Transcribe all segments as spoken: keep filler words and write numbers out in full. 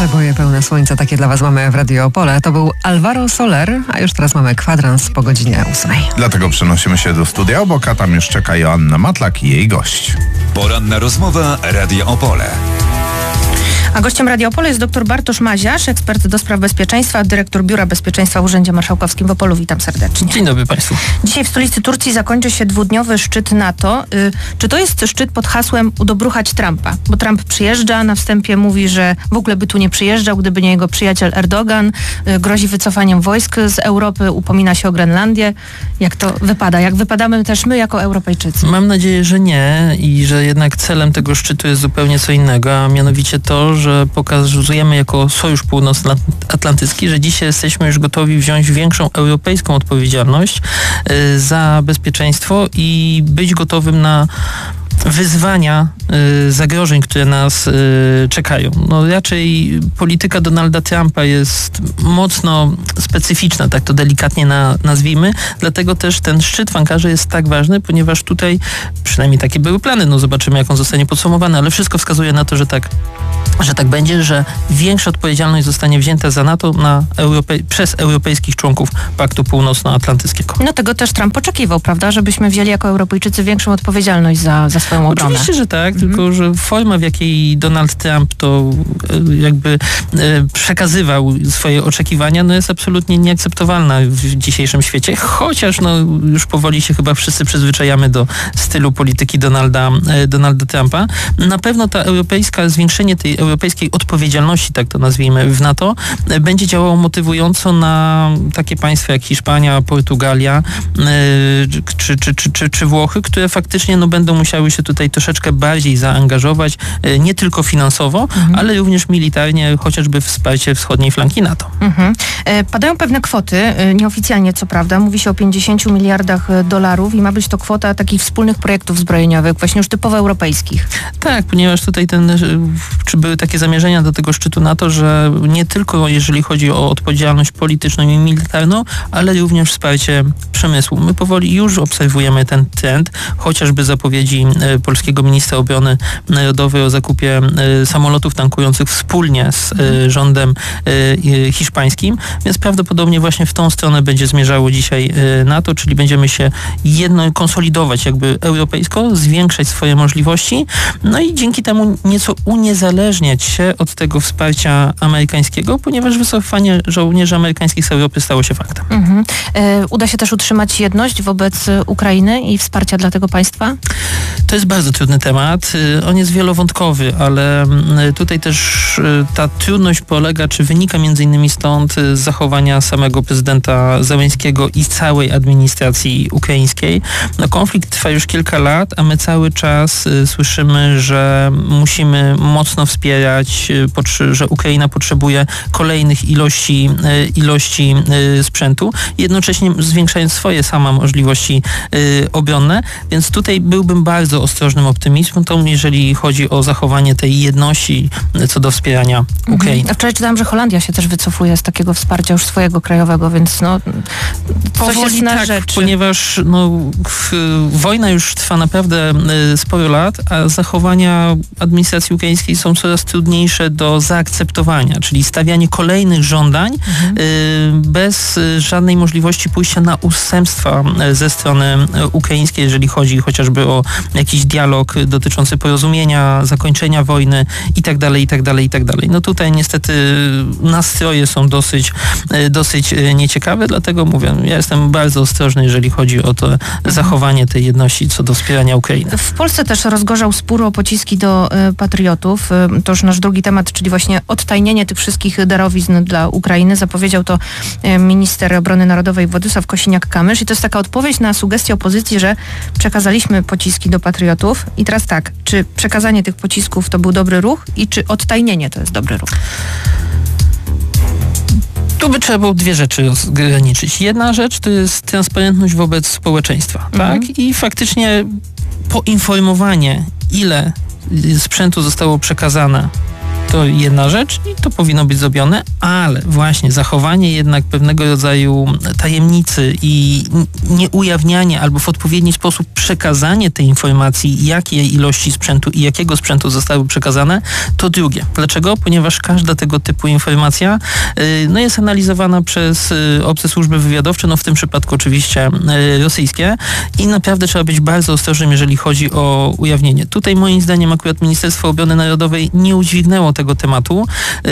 Przeboje pełne słońca, takie dla Was mamy w Radio Opole. To był Alvaro Soler, a już teraz mamy kwadrans po godzinie ósmej. Dlatego przenosimy się do studia obok, a tam już czeka Joanna Matlak i jej gość. Poranna rozmowa Radia Opole. A gościem Radia Opole jest dr Bartosz Maziarz, ekspert do spraw bezpieczeństwa, dyrektor Biura Bezpieczeństwa w Urzędzie Marszałkowskim w Opolu. Witam serdecznie. Dzień dobry Państwu. Dzisiaj w stolicy Turcji zakończy się dwudniowy szczyt NATO. Y, czy to jest szczyt pod hasłem udobruchać Trumpa? Bo Trump przyjeżdża, na wstępie mówi, że w ogóle by tu nie przyjeżdżał, gdyby nie jego przyjaciel Erdogan. Y, grozi wycofaniem wojsk z Europy, upomina się o Grenlandię. Jak to wypada? Jak wypadamy też my jako Europejczycy? Mam nadzieję, że nie i że jednak celem tego szczytu jest zupełnie co innego, a mianowicie to, że pokazujemy jako Sojusz Północnoatlantycki, że dzisiaj jesteśmy już gotowi wziąć większą europejską odpowiedzialność y, za bezpieczeństwo i być gotowym na wyzwania, y, zagrożeń, które nas y, czekają. No raczej polityka Donalda Trumpa jest mocno specyficzna, tak to delikatnie na, nazwijmy, dlatego też ten szczyt w Ankarze jest tak ważny, ponieważ tutaj przynajmniej takie były plany, no zobaczymy jak on zostanie podsumowany, ale wszystko wskazuje na to, że tak że tak będzie, że większa odpowiedzialność zostanie wzięta za NATO na Europej- przez europejskich członków Paktu Północnoatlantyckiego. No tego też Trump oczekiwał, prawda? Żebyśmy wzięli jako Europejczycy większą odpowiedzialność za, za swoją obronę. Oczywiście, że tak, mhm. tylko że forma, w jakiej Donald Trump to jakby e, przekazywał swoje oczekiwania, no jest absolutnie nieakceptowalna w dzisiejszym świecie, chociaż no już powoli się chyba wszyscy przyzwyczajamy do stylu polityki Donalda, e, Donalda Trumpa. Na pewno ta europejska, zwiększenie tej europejskiej odpowiedzialności, tak to nazwijmy, w NATO, będzie działało motywująco na takie państwa jak Hiszpania, Portugalia yy, czy, czy, czy, czy, czy Włochy, które faktycznie no, będą musiały się tutaj troszeczkę bardziej zaangażować, yy, nie tylko finansowo, mhm. ale również militarnie, chociażby w wsparcie wschodniej flanki NATO. Mhm. E, padają pewne kwoty, e, nieoficjalnie co prawda, mówi się o pięćdziesięciu miliardach dolarów i ma być to kwota takich wspólnych projektów zbrojeniowych, właśnie już typowo europejskich. Tak, ponieważ tutaj ten, czy były takie zamierzenia do tego szczytu NATO, że nie tylko jeżeli chodzi o odpowiedzialność polityczną i militarną, ale również wsparcie przemysłu. My powoli już obserwujemy ten trend, chociażby zapowiedzi e, polskiego ministra obrony narodowej o zakupie e, samolotów tankujących wspólnie z e, rządem e, hiszpańskim, więc prawdopodobnie właśnie w tą stronę będzie zmierzało dzisiaj e, NATO, czyli będziemy się jedno konsolidować jakby europejsko, zwiększać swoje możliwości, no i dzięki temu nieco uniezależniać się od tego wsparcia amerykańskiego, ponieważ wycofanie żołnierzy amerykańskich z Europy stało się faktem. Mhm. E, uda się też utrzymać jedność wobec Ukrainy i wsparcia dla tego państwa? To jest bardzo trudny temat. On jest wielowątkowy, ale tutaj też ta trudność polega, czy wynika między innymi stąd z zachowania samego prezydenta Zełenskiego i całej administracji ukraińskiej. No, konflikt trwa już kilka lat, a my cały czas słyszymy, że musimy mocno wspierać, że Ukraina potrzebuje kolejnych ilości, ilości sprzętu, jednocześnie zwiększając swoje sama możliwości obronne, więc tutaj byłbym bardzo ostrożnym optymistą, jeżeli chodzi o zachowanie tej jedności co do wspierania Ukrainy. Mhm. A wczoraj czytałam, że Holandia się też wycofuje z takiego wsparcia już swojego krajowego, więc no coś jest na tak, rzeczy. Ponieważ no, w, wojna już trwa naprawdę y, sporo lat, a zachowania administracji ukraińskiej są coraz trudniejsze do zaakceptowania, czyli stawianie kolejnych żądań mhm. y, bez y, żadnej możliwości pójścia na ustępstwa y, ze strony y, ukraińskiej, jeżeli chodzi chociażby o jakiś dialog dotyczący porozumienia, zakończenia wojny i tak dalej, i tak dalej, i tak dalej. No tutaj niestety nastroje są dosyć, y, dosyć y, nieciekawe, dlatego mówię, ja jestem bardzo ostrożny, jeżeli chodzi o to mhm. zachowanie tej jedności co do wspierania Ukrainy. W Polsce też rozgorzał spór o pociski do y, patriotów. Y, to już nasz drugi temat, czyli właśnie odtajnienie tych wszystkich darowizn dla Ukrainy. Zapowiedział to y, minister obrony narodowej Władysław Kosiniak-Kamysz i to jest taka odpowiedź na sugestię opozycji, że przekazaliśmy pociski do patriotów i teraz tak, czy przekazanie tych pocisków to był dobry ruch i czy odtajnienie to jest dobry ruch? Tu by trzeba było dwie rzeczy rozgraniczyć. Jedna rzecz to jest transparentność wobec społeczeństwa, mhm. tak? I faktycznie poinformowanie, ile sprzętu zostało przekazane To jedna rzecz i to powinno być zrobione, ale właśnie zachowanie jednak pewnego rodzaju tajemnicy i nieujawnianie albo w odpowiedni sposób przekazanie tej informacji, jakiej ilości sprzętu i jakiego sprzętu zostały przekazane, to drugie. Dlaczego? Ponieważ każda tego typu informacja no, jest analizowana przez obce służby wywiadowcze, no w tym przypadku oczywiście rosyjskie i naprawdę trzeba być bardzo ostrożnym, jeżeli chodzi o ujawnienie. Tutaj moim zdaniem akurat Ministerstwo Obrony Narodowej nie udźwignęło tego tematu.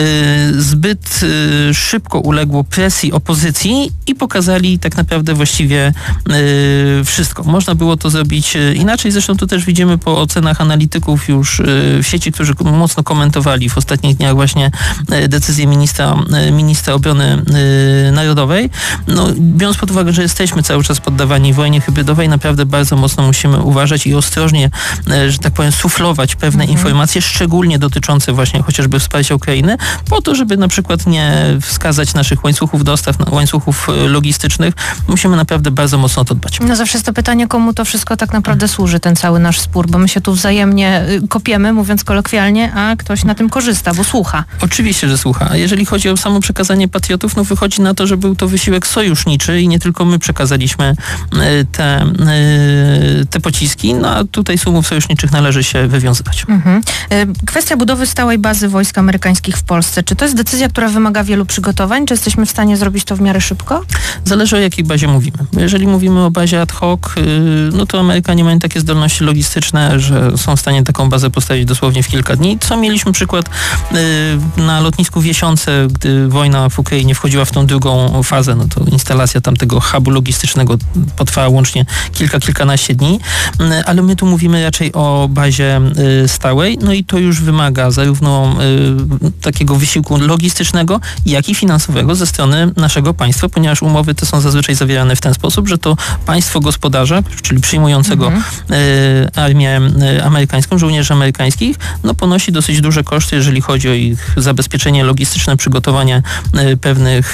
Zbyt szybko uległo presji opozycji i pokazali tak naprawdę właściwie wszystko. Można było to zrobić inaczej. Zresztą tu też widzimy po ocenach analityków już w sieci, którzy mocno komentowali w ostatnich dniach właśnie decyzję ministra, ministra obrony narodowej. No, biorąc pod uwagę, że jesteśmy cały czas poddawani wojnie hybrydowej, naprawdę bardzo mocno musimy uważać i ostrożnie, że tak powiem, suflować pewne mhm. informacje, szczególnie dotyczące właśnie chociażby wsparcia Ukrainy, po to, żeby na przykład nie wskazać naszych łańcuchów dostaw, łańcuchów logistycznych. Musimy naprawdę bardzo mocno o to dbać. No zawsze jest to pytanie, komu to wszystko tak naprawdę służy, ten cały nasz spór, bo my się tu wzajemnie kopiemy, mówiąc kolokwialnie, a ktoś na tym korzysta, bo słucha. Oczywiście, że słucha. A jeżeli chodzi o samo przekazanie patriotów, no wychodzi na to, że był to wysiłek sojuszniczy i nie tylko my przekazaliśmy te, te pociski, no a tutaj z umów sojuszniczych należy się wywiązywać. Mhm. Kwestia budowy stałej bazy wojsk amerykańskich w Polsce. Czy to jest decyzja, która wymaga wielu przygotowań? Czy jesteśmy w stanie zrobić to w miarę szybko? Zależy, o jakiej bazie mówimy. Bo jeżeli mówimy o bazie ad hoc, no to Amerykanie mają takie zdolności logistyczne, że są w stanie taką bazę postawić dosłownie w kilka dni. Co mieliśmy przykład na lotnisku w Jesiące, gdy wojna w Ukrainie wchodziła w tą drugą fazę, no to instalacja tamtego hubu logistycznego potrwała łącznie kilka, kilkanaście dni, ale my tu mówimy raczej o bazie stałej, no i to już wymaga zarówno takiego wysiłku logistycznego, jak i finansowego ze strony naszego państwa, ponieważ umowy te są zazwyczaj zawierane w ten sposób, że to państwo gospodarze, czyli przyjmującego mhm. armię amerykańską, żołnierzy amerykańskich, no ponosi dosyć duże koszty, jeżeli chodzi o ich zabezpieczenie logistyczne, przygotowanie pewnych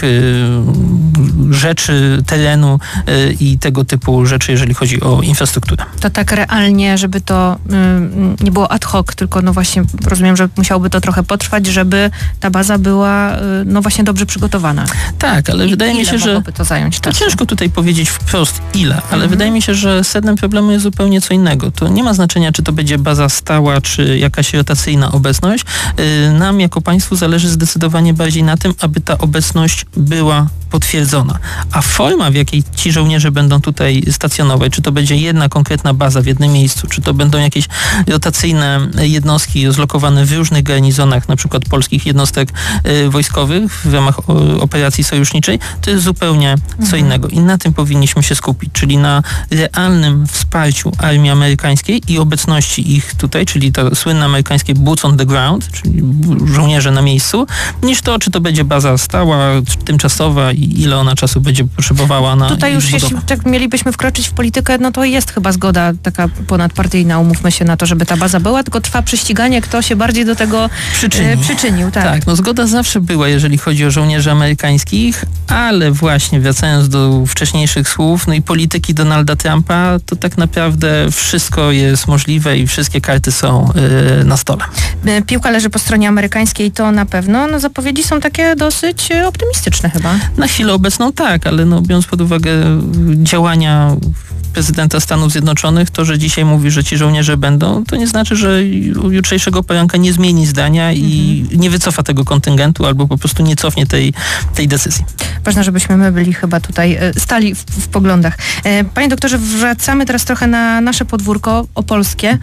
rzeczy, terenu i tego typu rzeczy, jeżeli chodzi o infrastrukturę. To tak realnie, żeby to y, nie było ad hoc, tylko no właśnie rozumiem, że musiałoby to trochę potrwać, żeby ta baza była y, no właśnie dobrze przygotowana. Tak, ale I wydaje mi się, że to zająć to czasu? Ciężko tutaj powiedzieć wprost ile, ale mhm. wydaje mi się, że sednem problemu jest zupełnie co innego. To nie ma znaczenia, czy to będzie baza stała, czy jakaś rotacyjna obecność. Y, nam jako państwu zależy zdecydowanie bardziej na tym, aby ta obecność była potwierdzona. A forma, w jakiej ci żołnierze będą tutaj stacjonować, czy to będzie jedna konkretna baza w jednym miejscu, czy to będą jakieś rotacyjne jednostki zlokowane w różnych garnizonach, na przykład polskich jednostek y, wojskowych w ramach o, operacji sojuszniczej, to jest zupełnie mhm. co innego. I na tym powinniśmy się skupić, czyli na realnym wsparciu armii amerykańskiej i obecności ich tutaj, czyli to słynne amerykańskie boots on the ground, czyli żołnierze na miejscu, niż to, czy to będzie baza stała, tymczasowa i ile ona czasu będzie potrzebowała na Tutaj już jeśli tak mielibyśmy wkroczyć w politykę, no to jest chyba zgoda taka ponadpartyjna, umówmy się na to, żeby ta baza była, tylko trwa prześciganie, kto się bardziej do tego Przyczyni. e, przyczynił. Tak. tak, no zgoda zawsze była, jeżeli chodzi o żołnierzy amerykańskich, ale właśnie wracając do wcześniejszych słów, no i polityki Donalda Trumpa, to tak naprawdę wszystko jest możliwe i wszystkie karty są e, na stole. Piłka leży po stronie amerykańskiej, to na pewno. No zapowiedzi są takie dosyć optymistyczne chyba. Na chwilę obecną tak, ale no, biorąc pod uwagę działania prezydenta Stanów Zjednoczonych, to, że dzisiaj mówi, że ci żołnierze będą, to nie znaczy, że jutrzejszego poranka nie zmieni zdania i mhm. nie wycofa tego kontyngentu albo po prostu nie cofnie tej, tej decyzji. Ważne, żebyśmy my byli chyba tutaj stali w, w poglądach. Panie doktorze, wracamy teraz trochę na nasze podwórko opolskie.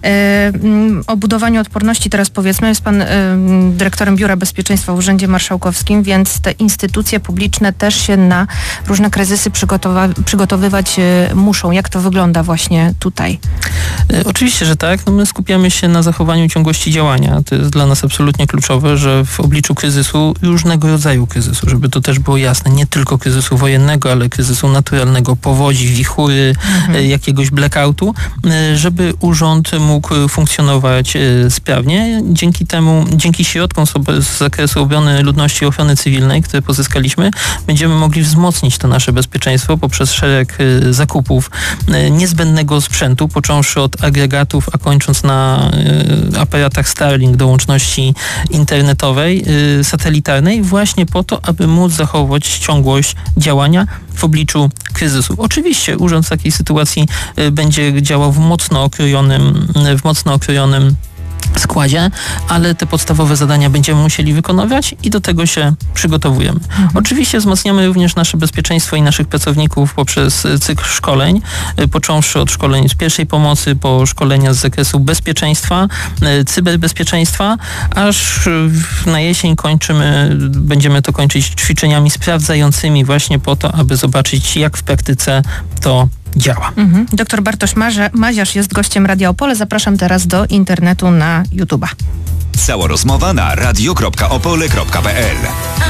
O budowaniu odporności teraz powiedzmy. Jest pan dyrektorem Biura Bezpieczeństwa w Urzędzie Marszałkowskim, więc te instytucje publiczne też się na różne kryzysy przygotowa- przygotowywać muszą. Jak to wygląda właśnie tutaj? E, oczywiście, że tak. No my skupiamy się na zachowaniu ciągłości działania. To jest dla nas absolutnie kluczowe, że w obliczu kryzysu, różnego rodzaju kryzysu, żeby to też było jasne, nie tylko kryzysu wojennego, ale kryzysu naturalnego, powodzi, wichury, mhm. e, jakiegoś blackoutu, e, żeby urząd mógł funkcjonować e, sprawnie. Dzięki temu, dzięki środkom z zakresu obrony ludności i ochrony cywilnej, które pozyskaliśmy, będziemy mogli wzmocnić to nasze bezpieczeństwo poprzez szereg e, zakupów niezbędnego sprzętu, począwszy od agregatów, a kończąc na aparatach Starlink do łączności internetowej, satelitarnej, właśnie po to, aby móc zachować ciągłość działania w obliczu kryzysu. Oczywiście urząd w takiej sytuacji będzie działał w mocno okrojonym, w mocno okrojonym składzie, ale te podstawowe zadania będziemy musieli wykonywać i do tego się przygotowujemy. Mhm. Oczywiście wzmacniamy również nasze bezpieczeństwo i naszych pracowników poprzez cykl szkoleń, począwszy od szkoleń z pierwszej pomocy, po szkolenia z zakresu bezpieczeństwa, cyberbezpieczeństwa, aż na jesień kończymy, będziemy to kończyć ćwiczeniami sprawdzającymi właśnie po to, aby zobaczyć, jak w praktyce to działa. Mhm. Doktor Bartosz Maziarz jest gościem Radia Opole. Zapraszam teraz do internetu na YouTube'a. Cała rozmowa na radio kropka opole kropka p l.